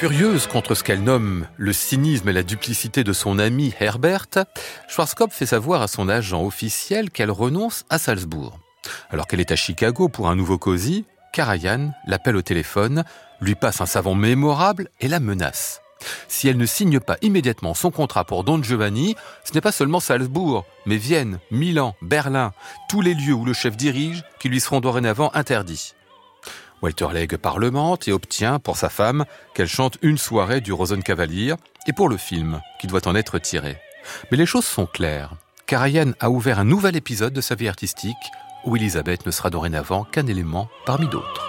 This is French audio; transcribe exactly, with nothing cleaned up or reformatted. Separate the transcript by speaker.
Speaker 1: Furieuse contre ce qu'elle nomme le cynisme et la duplicité de son ami Herbert, Schwarzkopf fait savoir à son agent officiel qu'elle renonce à Salzbourg. Alors qu'elle est à Chicago pour un nouveau cosy, Karajan l'appelle au téléphone, lui passe un savon mémorable et la menace. Si elle ne signe pas immédiatement son contrat pour Don Giovanni, ce n'est pas seulement Salzbourg, mais Vienne, Milan, Berlin, tous les lieux où le chef dirige qui lui seront dorénavant interdits. Walter Legge parlemente et obtient pour sa femme qu'elle chante une soirée du Rosenkavalier et pour le film qui doit en être tiré. Mais les choses sont claires. Karajan a ouvert un nouvel épisode de sa vie artistique où Elisabeth ne sera dorénavant qu'un élément parmi d'autres.